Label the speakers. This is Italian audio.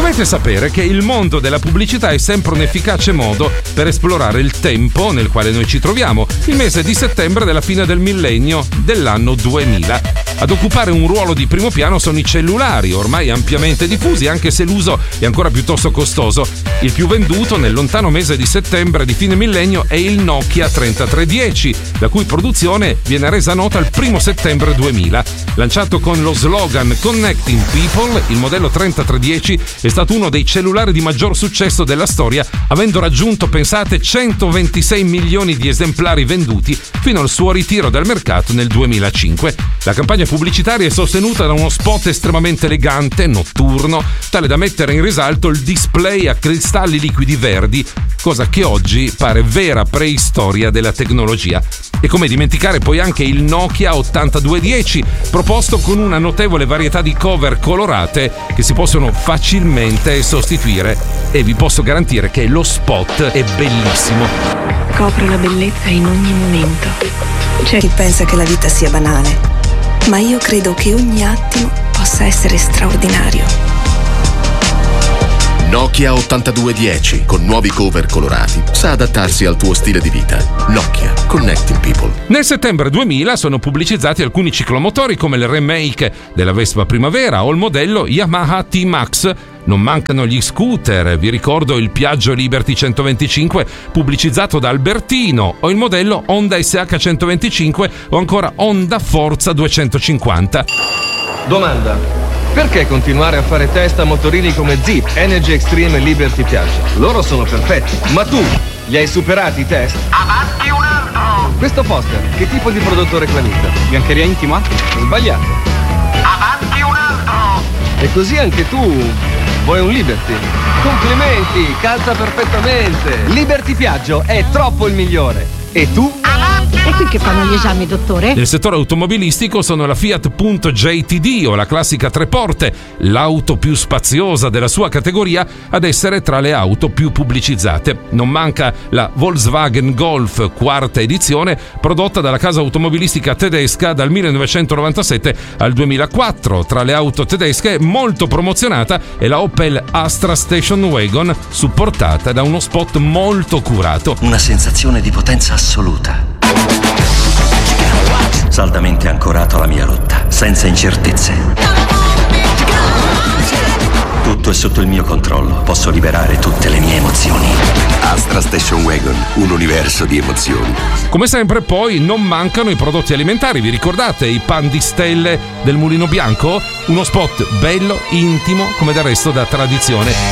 Speaker 1: Dovete sapere che il mondo della pubblicità è sempre un efficace modo per esplorare il tempo nel quale noi ci troviamo, il mese di settembre della fine del millennio dell'anno 2000. Ad occupare un ruolo di primo piano sono i cellulari, ormai ampiamente diffusi, anche se l'uso è ancora piuttosto costoso. Il più venduto nel lontano mese di settembre di fine millennio è il Nokia 3310, la cui produzione viene resa nota il 1 settembre 2000. Lanciato con lo slogan Connecting People, il modello 3310 è stato uno dei cellulari di maggior successo della storia, avendo raggiunto, pensate, 126 milioni di esemplari venduti fino al suo ritiro dal mercato nel 2005. La campagna pubblicitaria è sostenuta da uno spot estremamente elegante, notturno, tale da mettere in risalto il display a cristalli liquidi verdi, cosa che oggi pare vera preistoria della tecnologia. E come dimenticare poi anche il Nokia 8210, proposto con una notevole varietà di cover colorate che si possono facilmente sostituire, e vi posso garantire che lo spot è bellissimo.
Speaker 2: Copro la bellezza in ogni momento.
Speaker 3: C'è chi pensa che la vita sia banale, ma io credo che ogni attimo possa essere straordinario.
Speaker 4: Nokia 8210 con nuovi cover colorati sa adattarsi al tuo stile di vita. Nokia, Connecting People.
Speaker 1: Nel settembre 2000 sono pubblicizzati alcuni ciclomotori come il remake della Vespa Primavera o il modello Yamaha T-Max. Non mancano gli scooter, vi ricordo il Piaggio Liberty 125 pubblicizzato da Albertino, o il modello Honda SH 125 o ancora Honda Forza 250.
Speaker 5: Domanda: perché continuare a fare test a motorini come Zip, Energy Extreme e Liberty Piaggio? Loro sono perfetti, ma tu li hai superati i test?
Speaker 6: Avanti un altro!
Speaker 5: Questo poster, che tipo di prodotto reclamita?
Speaker 7: Biancheria intima?
Speaker 5: Sbagliato.
Speaker 6: Avanti un altro!
Speaker 5: E così anche tu vuoi un Liberty? Complimenti, calza perfettamente! Liberty Piaggio è troppo il migliore! E tu?
Speaker 8: È qui che fanno gli esami, dottore?
Speaker 1: Nel settore automobilistico sono la Fiat Punto JTD o la classica tre porte, l'auto più spaziosa della sua categoria ad essere tra le auto più pubblicizzate. Non manca la Volkswagen Golf quarta edizione, prodotta dalla casa automobilistica tedesca dal 1997 al 2004. Tra le auto tedesche molto promozionata è la Opel Astra Station Wagon, supportata da uno spot molto curato.
Speaker 9: Una sensazione di potenza assoluta. Saldamente ancorato alla mia rotta, senza incertezze. Tutto è sotto il mio controllo, posso liberare tutte le mie emozioni.
Speaker 4: Astra Station Wagon, un universo di emozioni.
Speaker 1: Come sempre poi non mancano i prodotti alimentari, vi ricordate i pan di stelle del Mulino Bianco? Uno spot bello, intimo, come del resto da tradizione.